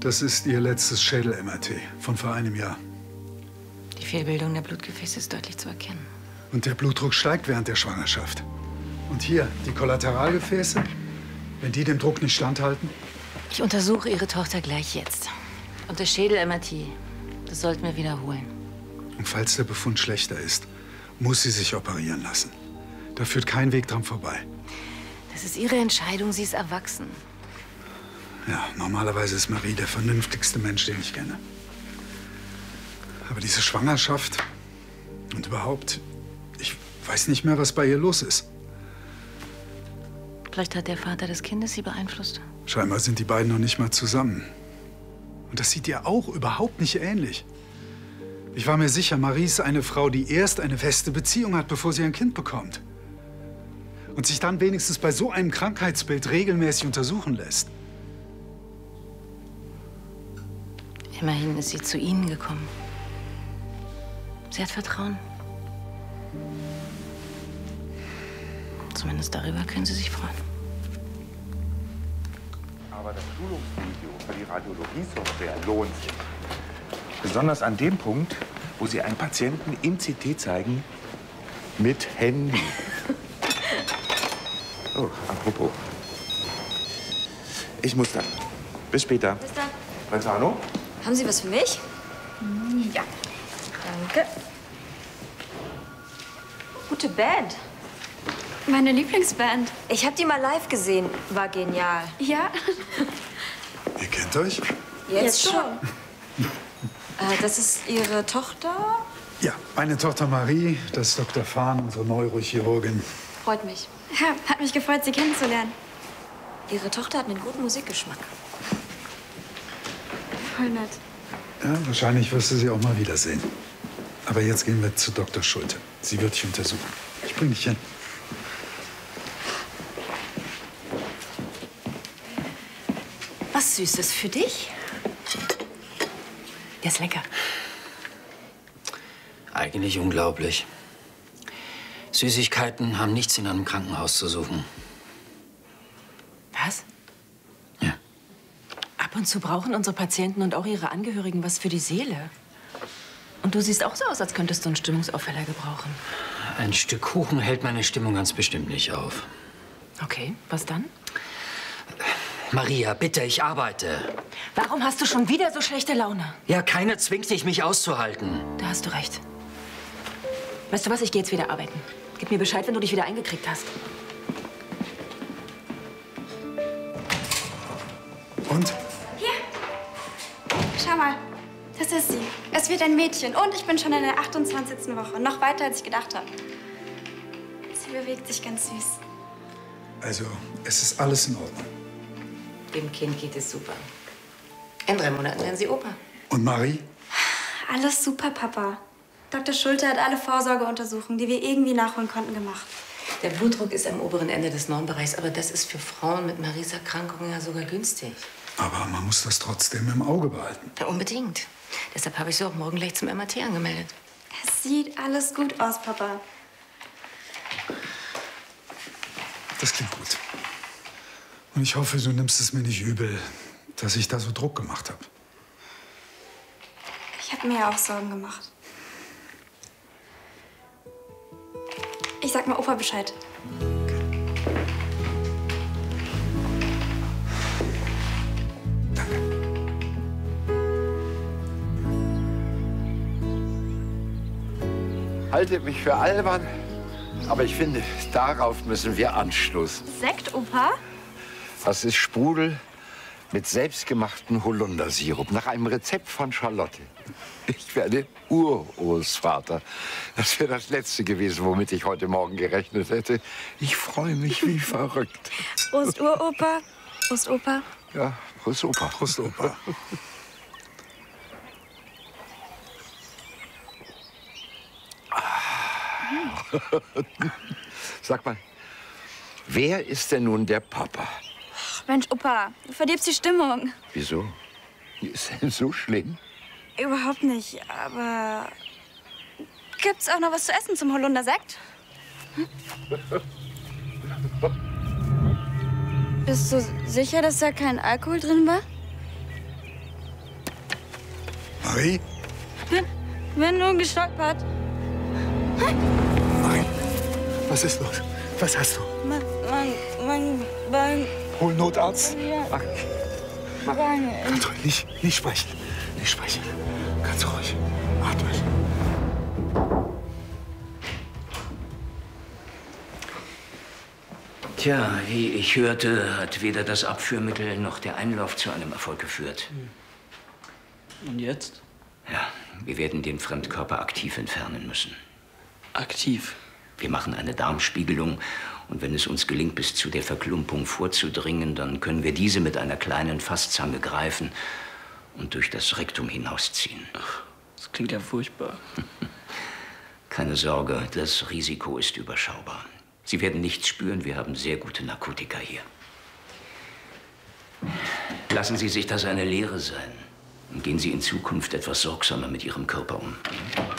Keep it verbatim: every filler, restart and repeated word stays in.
Das ist Ihr letztes Schädel-M R T von vor einem Jahr. Die Fehlbildung der Blutgefäße ist deutlich zu erkennen. Und der Blutdruck steigt während der Schwangerschaft. Und hier, die Kollateralgefäße, wenn die dem Druck nicht standhalten? Ich untersuche Ihre Tochter gleich jetzt. Und das Schädel-M R T, das sollten wir wiederholen. Und falls der Befund schlechter ist, muss sie sich operieren lassen. Da führt kein Weg dran vorbei. Das ist Ihre Entscheidung, sie ist erwachsen. Ja, normalerweise ist Marie der vernünftigste Mensch, den ich kenne. Aber diese Schwangerschaft und überhaupt, ich weiß nicht mehr, was bei ihr los ist. Vielleicht hat der Vater des Kindes sie beeinflusst. Scheinbar sind die beiden noch nicht mal zusammen. Und das sieht ihr auch überhaupt nicht ähnlich. Ich war mir sicher, Marie ist eine Frau, die erst eine feste Beziehung hat, bevor sie ein Kind bekommt. Und sich dann wenigstens bei so einem Krankheitsbild regelmäßig untersuchen lässt. Immerhin ist sie zu Ihnen gekommen. Sie hat Vertrauen. Zumindest darüber können Sie sich freuen. Aber das Schulungsvideo für die Radiologie-Software lohnt sich. Besonders an dem Punkt, wo Sie einen Patienten im C T zeigen mit Handy. Oh, apropos. Ich muss dann. Bis später. Bis dann. Brentano? Haben Sie was für mich? Ja. Danke. Gute Band. Meine Lieblingsband. Ich habe die mal live gesehen. War genial. Ja? Ihr kennt euch? Jetzt, Jetzt schon. äh, das ist Ihre Tochter? Ja, meine Tochter Marie, das ist Doktor Fahn, unsere Neurochirurgin. Freut mich. Ja, hat mich gefreut, Sie kennenzulernen. Ihre Tochter hat einen guten Musikgeschmack. Voll nett. Ja, wahrscheinlich wirst du sie auch mal wiedersehen. Aber jetzt gehen wir zu Doktor Schulte. Sie wird dich untersuchen. Ich bring dich hin. Was Süßes für dich? Der ist lecker. Eigentlich unglaublich. Süßigkeiten haben nichts in einem Krankenhaus zu suchen. Was? Ja. Ab und zu brauchen unsere Patienten und auch ihre Angehörigen was für die Seele. Und du siehst auch so aus, als könntest du einen Stimmungsaufheller gebrauchen. Ein Stück Kuchen hält meine Stimmung ganz bestimmt nicht auf. Okay, was dann? Maria, bitte, ich arbeite. Warum hast du schon wieder so schlechte Laune? Ja, keiner zwingt dich, mich auszuhalten. Da hast du recht. Weißt du was, ich gehe jetzt wieder arbeiten. Gib mir Bescheid, wenn du dich wieder eingekriegt hast. Und? Hier. Schau mal, das ist sie. Es wird ein Mädchen und ich bin schon in der achtundzwanzigsten Woche. Noch weiter, als ich gedacht habe. Sie bewegt sich ganz süß. Also, es ist alles in Ordnung. Dem Kind geht es super. In drei Monaten werden sie Opa. Und Marie? Alles super, Papa. Doktor Schulte hat alle Vorsorgeuntersuchungen, die wir irgendwie nachholen konnten, gemacht. Der Blutdruck ist am oberen Ende des Normbereichs, aber das ist für Frauen mit Maries Erkrankung ja sogar günstig. Aber man muss das trotzdem im Auge behalten. Ja, unbedingt. Deshalb habe ich sie auch morgen gleich zum M R T angemeldet. Es sieht alles gut aus, Papa. Das klingt gut. Und ich hoffe, du nimmst es mir nicht übel, dass ich da so Druck gemacht habe. Ich habe mir ja auch Sorgen gemacht. Ich sag mal Opa Bescheid. Haltet mich für albern, aber ich finde, darauf müssen wir anstoßen. Sekt, Opa? Das ist Sprudel mit selbstgemachtem Holundersirup nach einem Rezept von Charlotte. Ich werde Urgroßvater. Das wäre das Letzte gewesen, womit ich heute Morgen gerechnet hätte. Ich freue mich wie verrückt. Prost, Uropa. Prost, Opa. Ja, Prost, Opa. Prost, Opa. Sag mal, wer ist denn nun der Papa? Ach, Mensch, Opa, du verdirbst die Stimmung. Wieso? Ist denn so schlimm? Überhaupt nicht, aber... Gibt's auch noch was zu essen zum Holundersekt? Hm? Bist du sicher, dass da kein Alkohol drin war? Marie? Bin, bin nur gestolpert. Marie, was ist los? Was hast du? Mein, mein, mein Bein. Hol Notarzt. Ja. Marie, Bein. ganz ruhig, nicht, nicht sprechen. Nicht sprechen. Ganz ruhig. Atmen. Tja, wie ich hörte, hat weder das Abführmittel noch der Einlauf zu einem Erfolg geführt. Und jetzt? Ja, wir werden den Fremdkörper aktiv entfernen müssen. Aktiv? Wir machen eine Darmspiegelung und wenn es uns gelingt, bis zu der Verklumpung vorzudringen, dann können wir diese mit einer kleinen Fasszange greifen und durch das Rektum hinausziehen. Ach, das klingt ja furchtbar. Keine Sorge, das Risiko ist überschaubar. Sie werden nichts spüren, wir haben sehr gute Narkotika hier. Lassen Sie sich das eine Lehre sein und gehen Sie in Zukunft etwas sorgsamer mit Ihrem Körper um.